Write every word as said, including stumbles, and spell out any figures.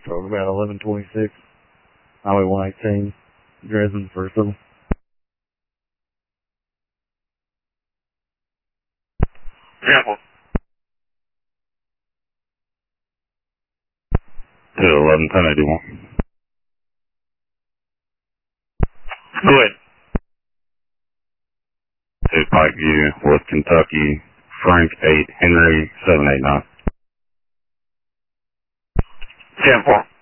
Talk about eleven twenty-six, Highway one eighteen, Dresden for civil. Example. To eleven ten eighty-one. Go ahead. To Pikeview, West Kentucky, Frank eight, Henry seven eight nine. ten four.